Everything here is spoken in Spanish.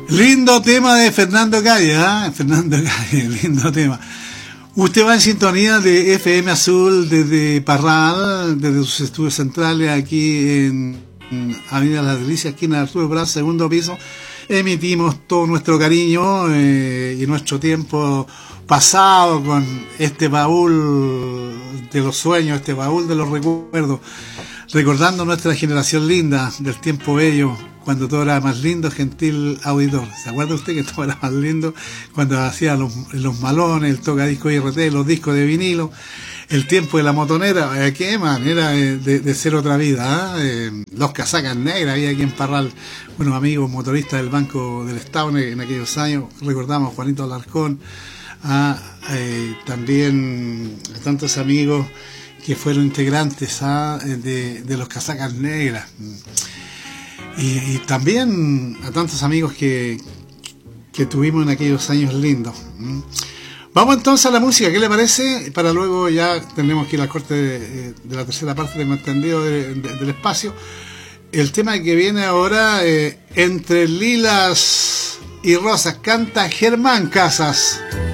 Lindo tema de Fernando Calle, ¿eh? Fernando Calle, lindo tema. Usted va en sintonía de FM Azul desde Parral, desde sus estudios centrales aquí en Avenida Las Delicias, esquina de Arturo Prat, segundo piso. Emitimos todo nuestro cariño y nuestro tiempo pasado con este baúl de los sueños, este baúl de los recuerdos, recordando nuestra generación linda del tiempo bello, cuando todo era más lindo, gentil auditor. ¿Se acuerda usted que todo era más lindo? Cuando hacía los malones, el tocadisco IRT, los discos de vinilo, el tiempo de la motonera, qué manera de ser otra vida, ¿eh? Los casacas negras, había aquí en Parral, buenos amigos motoristas del Banco del Estado en aquellos años. Recordamos a Juanito Alarcón, también a tantos amigos que fueron integrantes de los casacas negras. Y también a tantos amigos que tuvimos en aquellos años lindos. Vamos entonces a la música, ¿qué le parece? Para luego ya tenemos que ir al corte de la tercera parte, tengo entendido, del espacio. El tema que viene ahora, Entre lilas y rosas, canta Germán Casas.